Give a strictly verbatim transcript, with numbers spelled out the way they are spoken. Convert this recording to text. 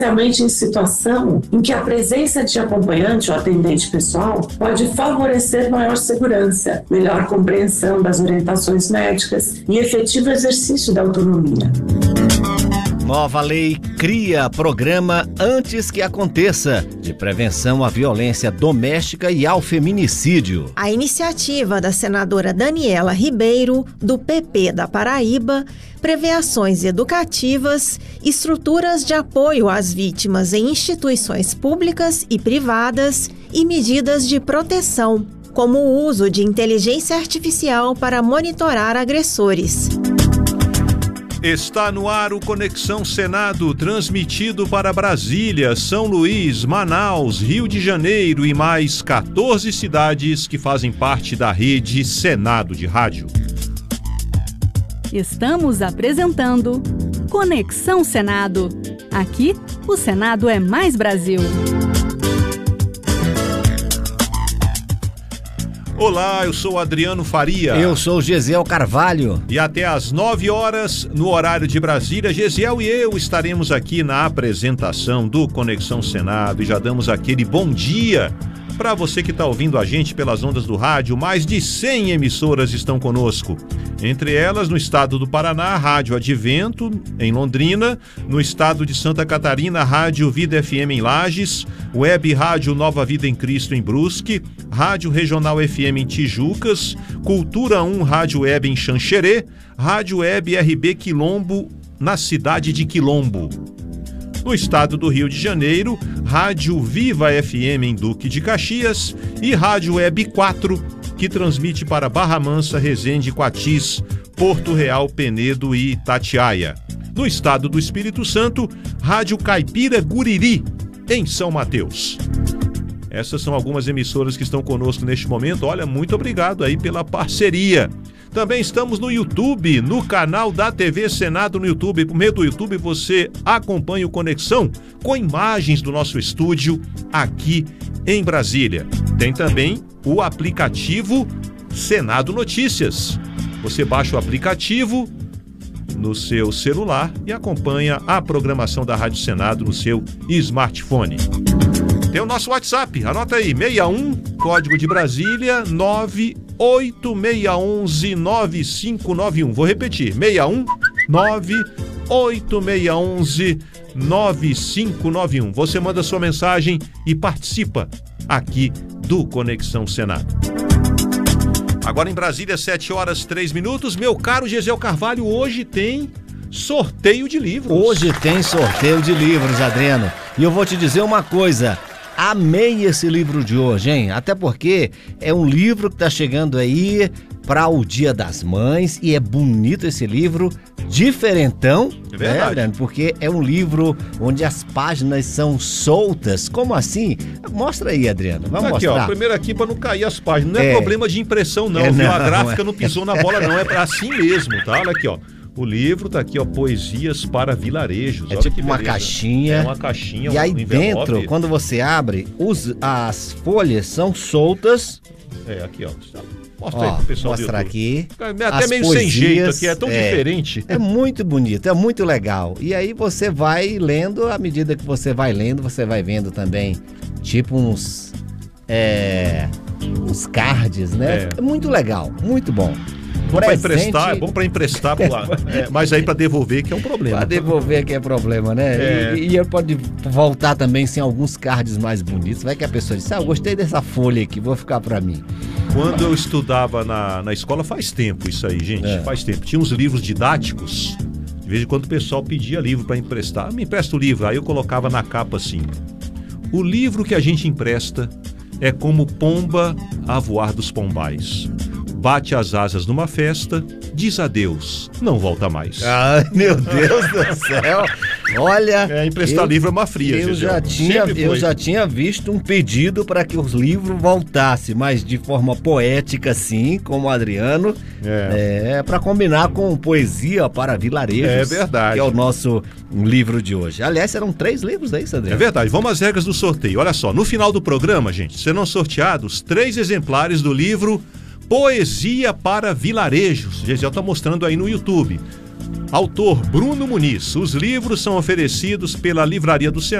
especialmente em situação em que a presença de acompanhante ou atendente pessoal pode favorecer maior segurança, melhor compreensão das orientações médicas e efetivo exercício da autonomia. Nova lei cria programa Antes que Aconteça, de prevenção à violência doméstica e ao feminicídio. A iniciativa da senadora Daniela Ribeiro, do P P da Paraíba, prevê ações educativas, estruturas de apoio às vítimas em instituições públicas e privadas e medidas de proteção, como o uso de inteligência artificial para monitorar agressores. Está no ar o Conexão Senado, transmitido para Brasília, São Luís, Manaus, Rio de Janeiro e mais quatorze cidades que fazem parte da rede Senado de Rádio. Estamos apresentando Conexão Senado. Aqui, o Senado é mais Brasil. Olá, eu sou Adriano Faria. Eu sou Gesiel Carvalho. E até às nove horas, no horário de Brasília, Gesiel e eu estaremos aqui na apresentação do Conexão Senado e já damos aquele bom dia para você que está ouvindo a gente pelas ondas do rádio. Mais de cem emissoras estão conosco. Entre elas, no estado do Paraná, Rádio Advento, em Londrina. No estado de Santa Catarina, Rádio Vida F M em Lages. Web Rádio Nova Vida em Cristo em Brusque. Rádio Regional F M em Tijucas. Cultura um Rádio Web em Xanxerê. Rádio Web R B Quilombo, na cidade de Quilombo. No estado do Rio de Janeiro, Rádio Viva F M em Duque de Caxias e Rádio Web quatro, que transmite para Barra Mansa, Resende, Quatis, Porto Real, Penedo e Itatiaia. No estado do Espírito Santo, Rádio Caipira Guriri, em São Mateus. Essas são algumas emissoras que estão conosco neste momento. Olha, muito obrigado aí pela parceria. Também estamos no YouTube, no canal da T V Senado no YouTube. Por meio do YouTube você acompanha o Conexão com imagens do nosso estúdio aqui em Brasília. Tem também o aplicativo Senado Notícias. Você baixa o aplicativo no seu celular e acompanha a programação da Rádio Senado no seu smartphone. Tem o nosso WhatsApp, anota aí, seis um, código de Brasília, nove oito seis um um nove cinco nove um. Vou repetir, seis um nove oito seis um um nove cinco nove um. Você manda sua mensagem e participa aqui do Conexão Senado. Agora em Brasília, sete horas e três minutos. Meu caro Gesiel Carvalho, hoje tem sorteio de livros. Hoje tem sorteio de livros, Adriano. E eu vou te dizer uma coisa. Amei esse livro de hoje, hein? Até porque é um livro que tá chegando aí para o Dia das Mães e é bonito esse livro, diferentão, é verdade, né, porque é um livro onde as páginas são soltas. Como assim? Mostra aí, Adriano. Vamos aqui, mostrar. Ó, primeiro aqui para não cair as páginas. Não é, é problema de impressão, não. É, viu? não A gráfica é. não pisou na bola, não. É para assim mesmo, tá? Olha aqui, ó. O livro tá aqui, ó, Poesias para Vilarejos. É Olha tipo que uma beleza. caixinha. É uma caixinha, E aí um envelope. dentro, quando você abre, os, as folhas são soltas. É, aqui, ó. Mostra Ó, aí pro pessoal mostrar do YouTube. aqui. É até As meio poesias, sem jeito aqui, é tão é, diferente. É muito bonito, é muito legal. E aí você vai lendo, à medida que você vai lendo, você vai vendo também, tipo uns, é, uns cards, né? É. É muito legal, muito bom. Bom pra Presente- emprestar, é bom pra emprestar pro lado. É, mas aí pra devolver que é um problema. Pra devolver que é problema, né? É. E, e ele pode voltar também sem alguns cards mais bonitos. Vai que a pessoa diz, ah, eu gostei dessa folha aqui, vou ficar pra mim. Quando eu estudava na, na escola, faz tempo isso aí, gente, É. faz tempo. Tinha uns livros didáticos, de vez em quando o pessoal pedia livro para emprestar. Me empresta o livro, aí eu colocava na capa assim: o livro que a gente empresta é como pomba a voar dos pombais. Bate as asas numa festa, diz adeus, não volta mais. Ai, meu Deus do céu. Olha, É, emprestar eu- livro é uma fria, Eu Gisele. já, tinha, Sempre eu foi. já tinha visto um pedido para que os livros voltassem, mas de forma poética, sim, como o Adriano, É. é, para combinar com Poesia para Vilarejos. É verdade. Que é o nosso livro de hoje. Aliás, serão três livros, é isso, É Adriano? verdade, vamos às regras do sorteio. Olha só, no final do programa, gente, serão sorteados três exemplares do livro Poesia para Vilarejos. Gesiel está mostrando aí no YouTube. Autor Bruno Muniz. Os livros são oferecidos pela Livraria do Senado.